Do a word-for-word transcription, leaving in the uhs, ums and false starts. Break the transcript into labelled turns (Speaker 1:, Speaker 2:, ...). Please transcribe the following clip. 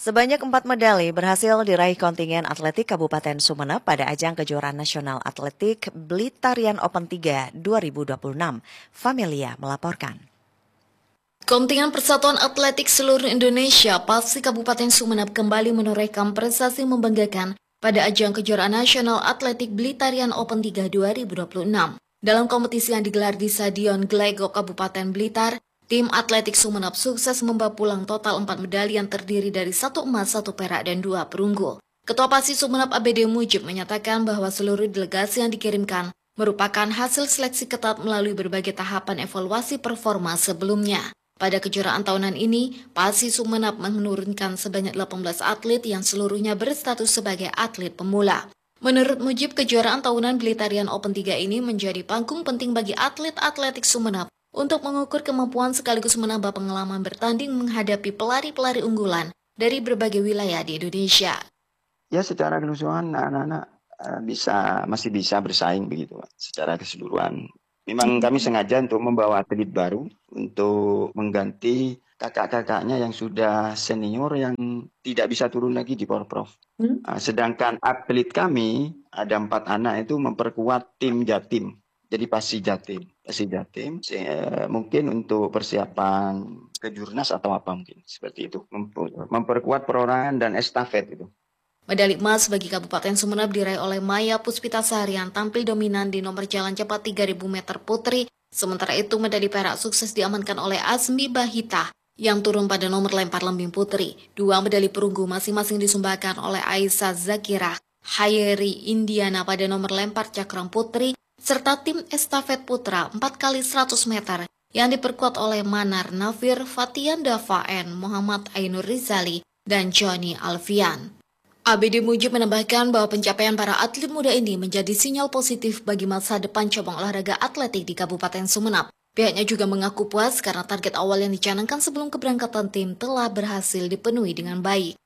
Speaker 1: Sebanyak empat medali berhasil diraih kontingen atletik Kabupaten Sumeneb pada ajang kejuaraan nasional atletik Blitarian Open tiga dua ribu dua puluh enam. Familia melaporkan.
Speaker 2: Kontingen Persatuan Atletik Seluruh Indonesia P A S I Kabupaten Sumeneb kembali menorehkan prestasi membanggakan pada ajang kejuaraan nasional atletik Blitarian Open tiga dua ribu dua puluh enam. Dalam kompetisi yang digelar di Stadion Glegok Kabupaten Blitar, tim atletik Sumeneb sukses membawa pulang total empat medali yang terdiri dari satu emas, satu perak, dan dua perunggu. Ketua P A S I Sumeneb A B D Mujib menyatakan bahwa seluruh delegasi yang dikirimkan merupakan hasil seleksi ketat melalui berbagai tahapan evaluasi performa sebelumnya. Pada kejuaraan tahunan ini, P A S I Sumeneb menurunkan sebanyak delapan belas atlet yang seluruhnya berstatus sebagai atlet pemula. Menurut Mujib, kejuaraan tahunan Blitarian Open tiga ini menjadi panggung penting bagi atlet atletik Sumeneb untuk mengukur kemampuan sekaligus menambah pengalaman bertanding menghadapi pelari-pelari unggulan dari berbagai wilayah di Indonesia.
Speaker 3: Ya, secara keseluruhan anak-anak uh, bisa masih bisa bersaing begitu, secara keseluruhan. Memang kami sengaja untuk membawa atlet baru untuk mengganti kakak-kakaknya yang sudah senior yang tidak bisa turun lagi di Porprov. Hmm? Uh, sedangkan atlet kami ada empat anak itu memperkuat tim Jatim. Jadi pasti Jatim, pasti Jatim. Eh, mungkin untuk persiapan ke Jurnas atau apa mungkin seperti itu, memperkuat perorangan dan estafet itu.
Speaker 2: Medali emas bagi Kabupaten Sumeneb diraih oleh Maya Puspitasari yang tampil dominan di nomor jalan cepat tiga ribu meter putri. Sementara itu medali perak sukses diamankan oleh Azmi Bahita yang turun pada nomor lempar lembing putri. Dua medali perunggu masing-masing disumbangkan oleh Aisyah Zakirah, Hayeri Indiana pada nomor lempar cakram putri, serta tim estafet putra empat kali seratus meter yang diperkuat oleh Manar Nafir, Fatian Dafaen, Muhammad Ainur Rizali, dan Johnny Alfian. A B D Mujib menambahkan bahwa pencapaian para atlet muda ini menjadi sinyal positif bagi masa depan cabang olahraga atletik di Kabupaten Sumeneb. Pihaknya juga mengaku puas karena target awal yang dicanangkan sebelum keberangkatan tim telah berhasil dipenuhi dengan baik.